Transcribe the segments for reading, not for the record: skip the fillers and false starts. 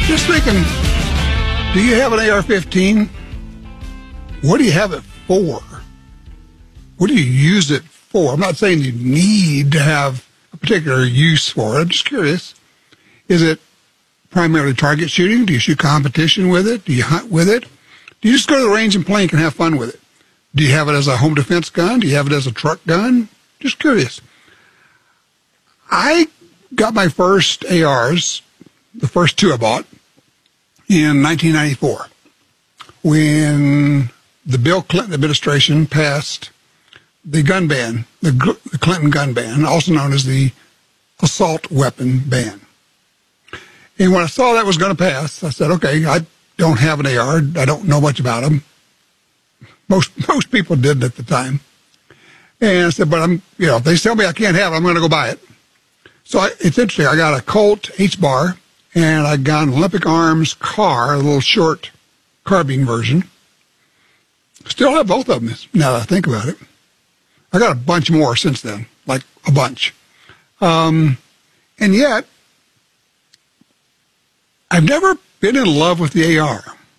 Just thinking, do you have an AR-15? What do you have it for? What do you use it for? I'm not saying you need to have a particular use for it. I'm just curious. Is it primarily target shooting? Do you shoot competition with it? Do you hunt with it? Do you just go to the range and plink and have fun with it? Do you have it as a home defense gun? Do you have it as a truck gun? Just curious. I got my first ARs, the first two I bought, in 1994 when the Bill Clinton administration passed the gun ban, the Clinton gun ban, also known as the assault weapon ban. And when I saw that was going to pass, I said, okay, I don't have an AR. I don't know much about them. Most people didn't at the time. And I said, but if they tell me I can't have it, I'm going to go buy it. So it's interesting. I got a Colt H-Bar, and I got an Olympic Arms car, a little short carbine version. Still have both of them now that I think about it. I got a bunch more since then, like a bunch. And yet, I've never been in love with the AR.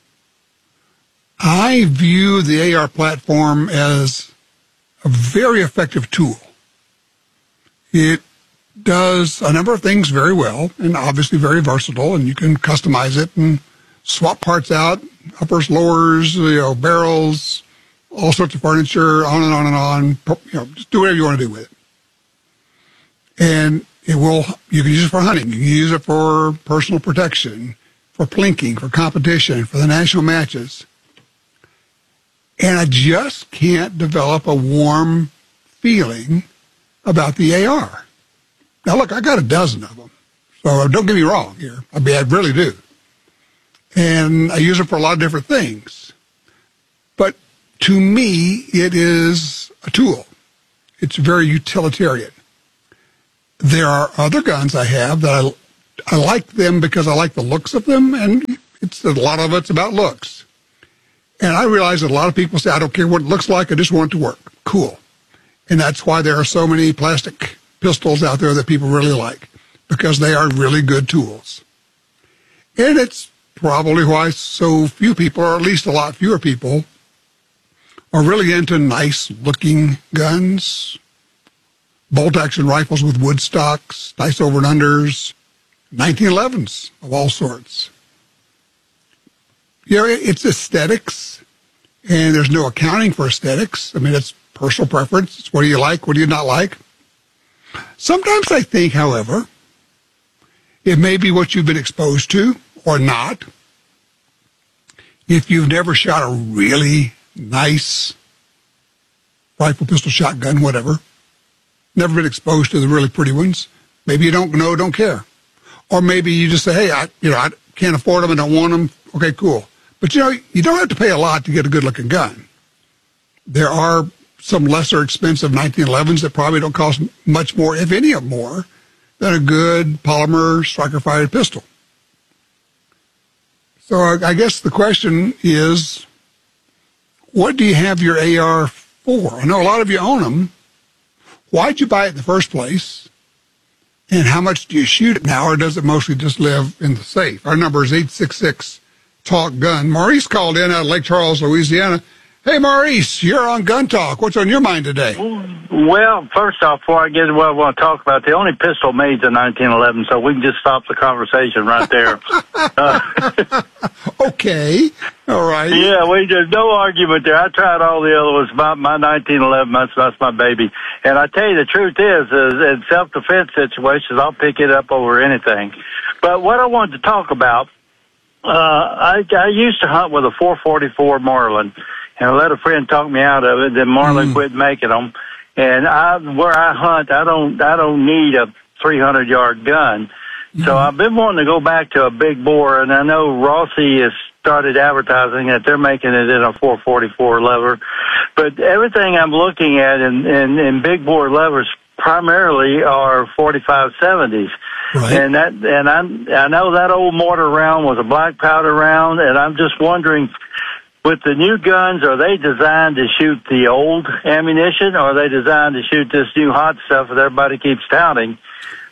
I view the AR platform as a very effective tool. It does a number of things very well and obviously very versatile, and you can customize it and swap parts out, uppers, lowers, barrels, all sorts of furniture, on and on and on. Just do whatever you want to do with it. And you can use it for hunting. You can use it for personal protection, for plinking, for competition, for the national matches. And I just can't develop a warm feeling about the AR. Now, look, I got a dozen of them. So don't get me wrong here. I really do. And I use it for a lot of different things. But to me, it is a tool. It's very utilitarian. There are other guns I have that I like them because I like the looks of them, and a lot of it's about looks. And I realize that a lot of people say, I don't care what it looks like, I just want it to work. Cool. And that's why there are so many plastic pistols out there that people really like, because they are really good tools. And it's probably why so few people, or at least a lot fewer people, are really into nice-looking guns, bolt-action rifles with wood stocks, nice over and unders, 1911s of all sorts. It's aesthetics, and there's no accounting for aesthetics. I mean, it's personal preference. It's what do you like, what do you not like. Sometimes I think, however, it may be what you've been exposed to or not. If you've never shot a really nice rifle, pistol, shotgun, whatever, never been exposed to the really pretty ones, maybe you don't care. Or maybe you just say, hey, I can't afford them, I don't want them. Okay, cool. But, you don't have to pay a lot to get a good-looking gun. There are some lesser expensive 1911s that probably don't cost much more, if any more, than a good polymer striker-fired pistol. So I guess the question is, what do you have your AR for? I know a lot of you own them. Why'd you buy it in the first place? And how much do you shoot it now, or does it mostly just live in the safe? Our number is 866-TALK-GUN. Maurice called in out of Lake Charles, Louisiana. Hey, Maurice, you're on Gun Talk. What's on your mind today? Well, first off, before I get to what I want to talk about, the only pistol made in 1911, so we can just stop the conversation right there. Okay. All right. Yeah, there's no argument there. I tried all the other ones. My 1911, that's my baby. And I tell you, the truth is in self-defense situations, I'll pick it up over anything. But what I wanted to talk about, I used to hunt with a 444 Marlin. And I let a friend talk me out of it. Then Marlin quit making them. And where I hunt, I don't need a 300-yard gun. So I've been wanting to go back to a big bore. And I know Rossi has started advertising that they're making it in a 444 lever. But everything I'm looking at in big bore levers primarily are 4570s. Right. And I know that old mortar round was a black powder round, and I'm just wondering, with the new guns, are they designed to shoot the old ammunition, or are they designed to shoot this new hot stuff that everybody keeps touting?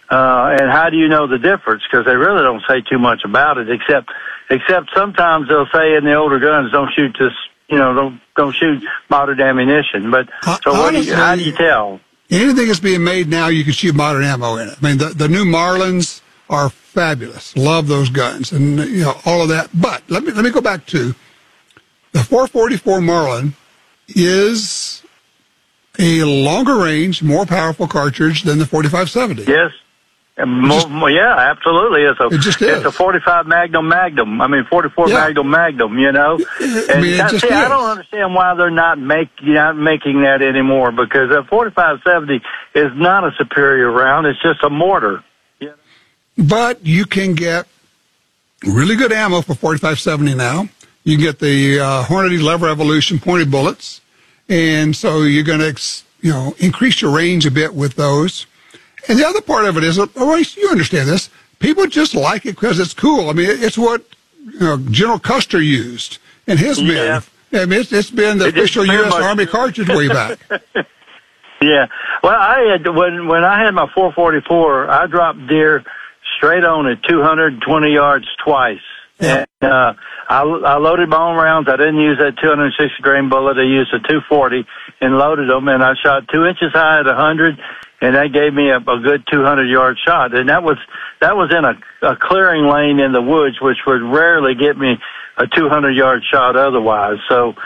And how do you know the difference? Because they really don't say too much about it, except sometimes they'll say in the older guns, don't shoot this, don't shoot modern ammunition. But so honestly, how do you tell? Anything that's being made now, you can shoot modern ammo in it. I mean, the new Marlins are fabulous. Love those guns and all of that. But let me go back to the 444 Marlin is a longer range, more powerful cartridge than the 4570. Yes. Yeah, absolutely. It's a 45 Magnum. I mean, 44 Magnum. I don't understand why they're not making that anymore, because a 4570 is not a superior round. It's just a mortar. But you can get really good ammo for 4570 now. You can get the Hornady Lever Evolution pointed bullets, and so you're going to increase your range a bit with those. And the other part of it is, Royce, you understand this, people just like it because it's cool. I mean, it's what General Custer used in his men. I mean, it's been the official U.S. Army cartridge way back. Yeah. Well, when I had my 444, I dropped deer straight on at 220 yards twice. Yeah. And I loaded my own rounds. I didn't use that 260 grain bullet. I used a 240 and loaded them, and I shot 2 inches high at 100. And that gave me a good 200-yard shot. And that was in a clearing lane in the woods, which would rarely get me a 200-yard shot otherwise. So,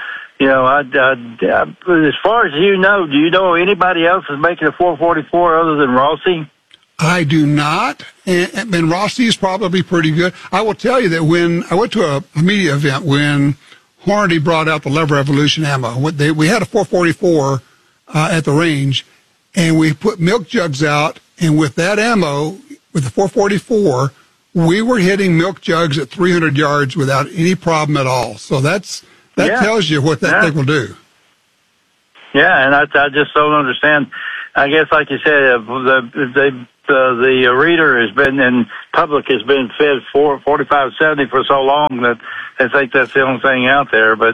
as far as do you know anybody else is making a 444 other than Rossi? I do not. And Rossi is probably pretty good. I will tell you that when I went to a media event when Hornady brought out the Lever Evolution ammo, we had a 444 at the range, and we put milk jugs out, and with that ammo, with the 444, we were hitting milk jugs at 300 yards without any problem at all. So that tells you what that thing will do. Yeah, and I just don't understand. I guess, like you said, the reader has been, and public has been fed 4570 for so long that they think that's the only thing out there. But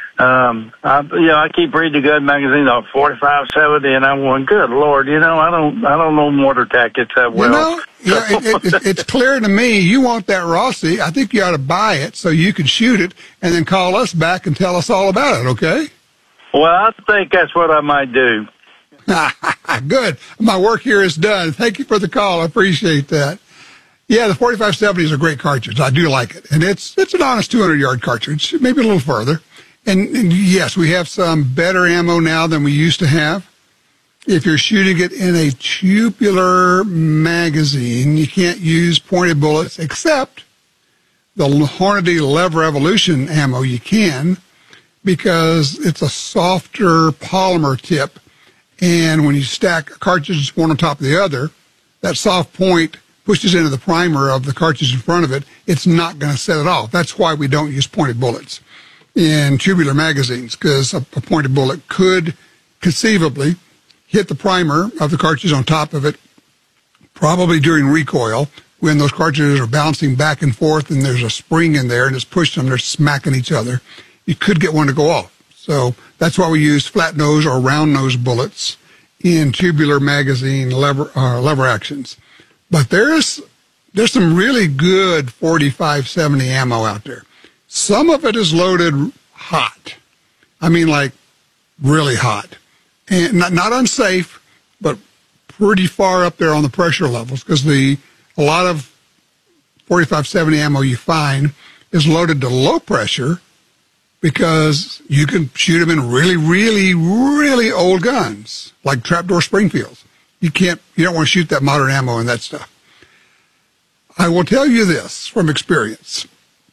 I keep reading the gun magazine on 4570, and I'm going, good Lord, I don't know mortar tactics that well. It's clear to me you want that Rossi. I think you ought to buy it so you can shoot it and then call us back and tell us all about it, okay? Well, I think that's what I might do. Good. My work here is done. Thank you for the call. I appreciate that. Yeah, the 4570 is a great cartridge. I do like it. And it's an honest 200-yard cartridge, maybe a little further. And yes, we have some better ammo now than we used to have. If you're shooting it in a tubular magazine, you can't use pointed bullets, except the Hornady Lever Evolution ammo you can, because it's a softer polymer tip. And when you stack cartridges one on top of the other, that soft point pushes into the primer of the cartridge in front of it. It's not going to set it off. That's why we don't use pointed bullets in tubular magazines, because a pointed bullet could conceivably hit the primer of the cartridge on top of it, probably during recoil, when those cartridges are bouncing back and forth and there's a spring in there and it's pushing them, they're smacking each other. You could get one to go off. So that's why we use flat nose or round nose bullets in tubular magazine lever actions. But there's some really good 4570 ammo out there. Some of it is loaded hot. I mean, like really hot. And not unsafe, but pretty far up there on the pressure levels, because a lot of 4570 ammo you find is loaded to low pressure, because you can shoot them in really, really, really old guns, like trapdoor Springfields. You don't want to shoot that modern ammo and that stuff. I will tell you this from experience.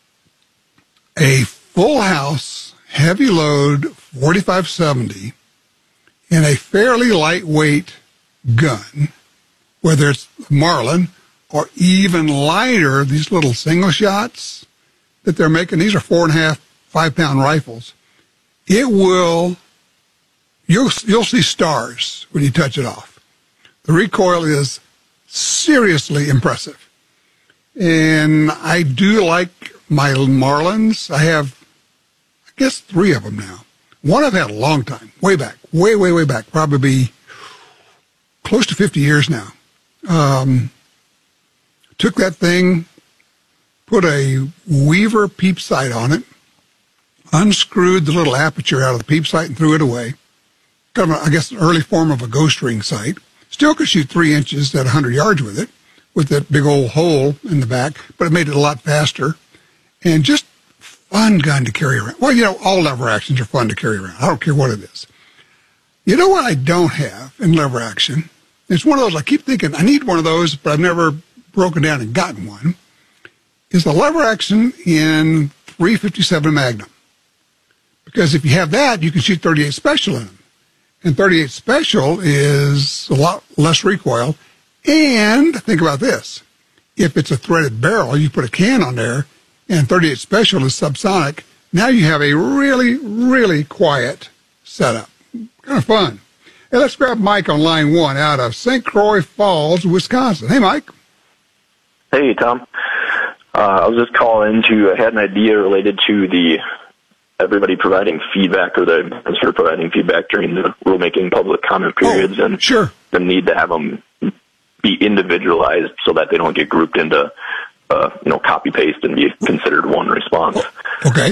A full house, heavy load 4570 in a fairly lightweight gun, whether it's Marlin or even lighter, these little single shots that they're making, these are 4.5, 5-pound rifles. You'll see stars when you touch it off. The recoil is seriously impressive. And I do like my Marlins. I have, I guess, 3 of them now. One I've had a long time, way back, way back, probably close to 50 years now. took that thing, put a Weaver peep sight on it, unscrewed the little aperture out of the peep sight and threw it away. Kind of, I guess, an early form of a ghost ring sight. Still could shoot 3 inches at 100 yards with it, with that big old hole in the back, but it made it a lot faster. And just fun gun to carry around. Well, you know, all lever actions are fun to carry around. I don't care what it is. You know what I don't have in lever action? It's one of those, I keep thinking, I need one of those, but I've never broken down and gotten one, is the lever action in 357 Magnum. Because if you have that, you can shoot 38 Special in them. And 38 Special is a lot less recoil. And think about this. If it's a threaded barrel, you put a can on there, and 38 Special is subsonic, now you have a really, really quiet setup. Kind of fun. Hey, let's grab Mike on line 1 out of St. Croix Falls, Wisconsin. Hey, Mike. Hey, Tom. I was just calling to, I had an idea related to everybody providing feedback, or the minister providing feedback during the rulemaking public comment periods, and sure, the need to have them be individualized so that they don't get grouped into, copy paste and be considered one response. Okay.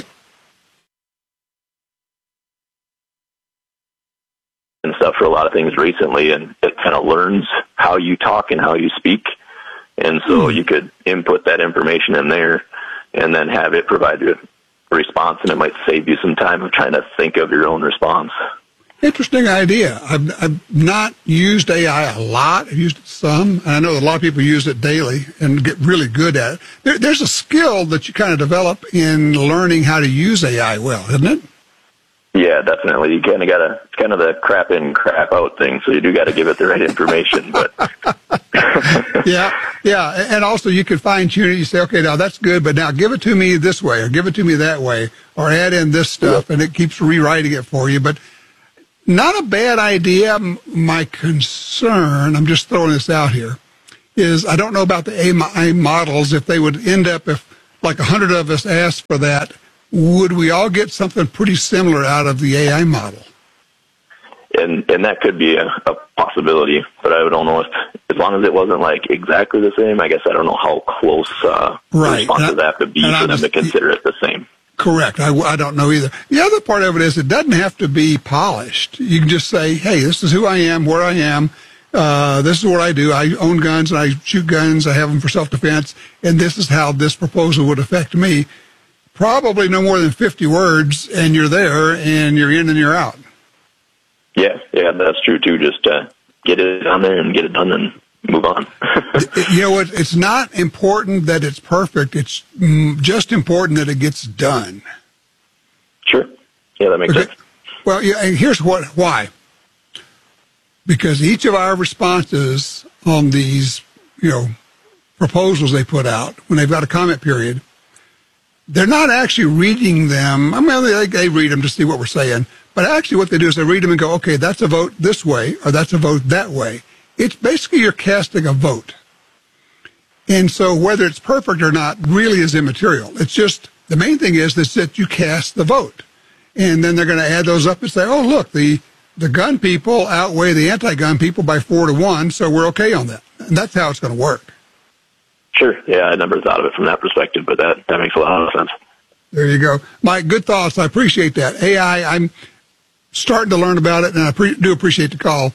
And stuff for a lot of things recently, and it kind of learns how you talk and how you speak. And so you could input that information in there and then have it provide you a response, and it might save you some time of trying to think of your own response. Interesting idea. I've not used AI a lot. I've used it some, and I know a lot of people use it daily and get really good at it. There's a skill that you kind of develop in learning how to use AI well, isn't it? Yeah, definitely. You kind of got to, it's kind of the crap in, crap out thing, so you do got to give it the right information. But yeah. And also you can fine tune it. You say, okay, now that's good, but now give it to me this way, or give it to me that way, or add in this stuff, and it keeps rewriting it for you. But not a bad idea. My concern, I'm just throwing this out here, is I don't know about the AI models, if they would end up, if like 100 of us asked for that, would we all get something pretty similar out of the AI model? And that could be a possibility, but I don't know if, as long as it wasn't like exactly the same, I guess I don't know how close the responses have to be for them to consider it the same. Correct. I don't know either. The other part of it is it doesn't have to be polished. You can just say, hey, this is who I am, where I am. This is what I do. I own guns and I shoot guns. I have them for self-defense. And this is how this proposal would affect me. Probably no more than 50 words, and you're there, and you're in and you're out. Yeah, that's true, too. Just get it on there and get it done and move on. You know what? It's not important that it's perfect. It's just important that it gets done. Sure. Yeah, that makes sense. Well, yeah, and here's why. Because each of our responses on these, proposals they put out, when they've got a comment period, they're not actually reading them. I mean, they read them to see what we're saying. But actually what they do is they read them and go, okay, that's a vote this way, or that's a vote that way. It's basically you're casting a vote. And so whether it's perfect or not really is immaterial. It's just, the main thing is that you cast the vote. And then they're going to add those up and say, oh, look, the gun people outweigh the anti-gun people by 4-1, so we're okay on that. And that's how it's going to work. Sure. Yeah, I never thought of it from that perspective, but that makes a lot of sense. There you go. Mike, good thoughts. I appreciate that. AI, I'm starting to learn about it, and I do appreciate the call.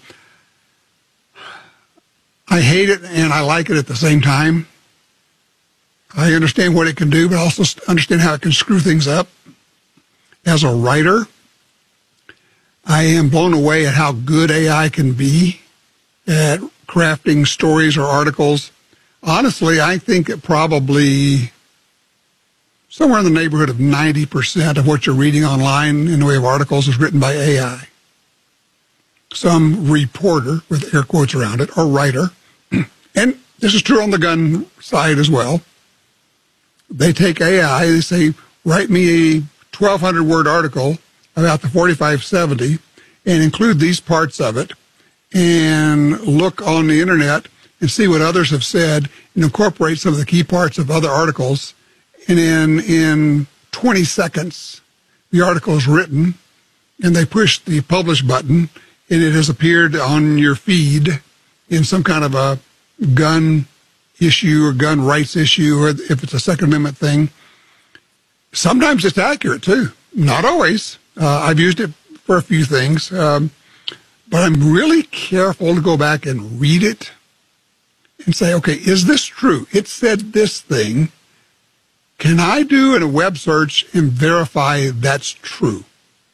I hate it, and I like it at the same time. I understand what it can do, but I also understand how it can screw things up. As a writer, I am blown away at how good AI can be at crafting stories or articles. Honestly, I think it probably somewhere in the neighborhood of 90% of what you're reading online in the way of articles is written by AI. Some reporter, with air quotes around it, or writer, and this is true on the gun side as well. They take AI, they say, write me a 1,200-word article about the 4570 and include these parts of it, and look on the internet and see what others have said and incorporate some of the key parts of other articles. And in 20 seconds, the article is written, and they push the publish button, and it has appeared on your feed in some kind of a gun issue or gun rights issue, or if it's a Second Amendment thing. Sometimes it's accurate, too. Not always. I've used it for a few things. But I'm really careful to go back and read it and say, okay, is this true? It said this thing. Can I do in a web search and verify that's true?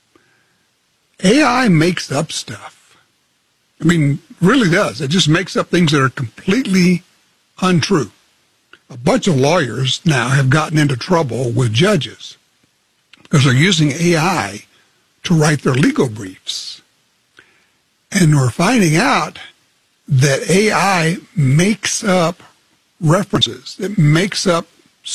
AI makes up stuff. I mean, really does. It just makes up things that are completely untrue. A bunch of lawyers now have gotten into trouble with judges because they're using AI to write their legal briefs. And we're finding out that AI makes up references. It makes up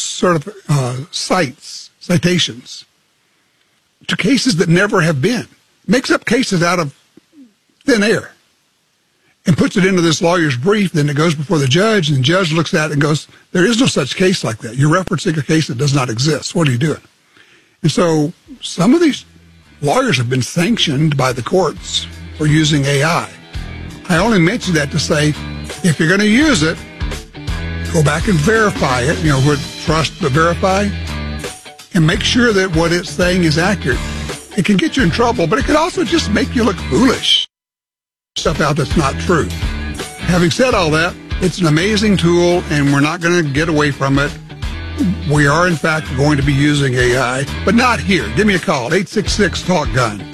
citations to cases that never have been. Makes up cases out of thin air and puts it into this lawyer's brief. Then it goes before the judge, and the judge looks at it and goes, there is no such case like that. You're referencing a case that does not exist. What are you doing? And so some of these lawyers have been sanctioned by the courts for using AI. I only mention that to say, if you're going to use it, go back and verify it, trust but verify, and make sure that what it's saying is accurate. It can get you in trouble, but it can also just make you look foolish. Stuff out that's not true. Having said all that, it's an amazing tool, and we're not going to get away from it. We are, in fact, going to be using AI, but not here. Give me a call, 866-TALK-GUN.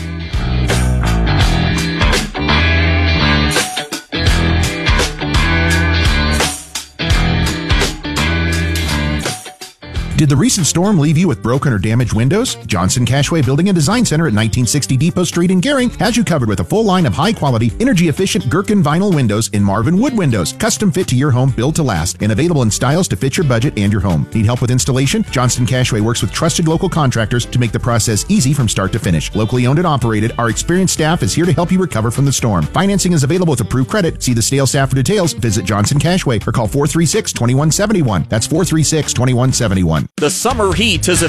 Did the recent storm leave you with broken or damaged windows? Johnson Cashway Building and Design Center at 1960 Depot Street in Gering has you covered with a full line of high-quality, energy-efficient Gherkin vinyl windows in Marvin wood windows, custom fit to your home, built to last, and available in styles to fit your budget and your home. Need help with installation? Johnson Cashway works with trusted local contractors to make the process easy from start to finish. Locally owned and operated, our experienced staff is here to help you recover from the storm. Financing is available with approved credit. See the sales staff for details. Visit Johnson Cashway or call 436-2171. That's 436-2171. The summer heat is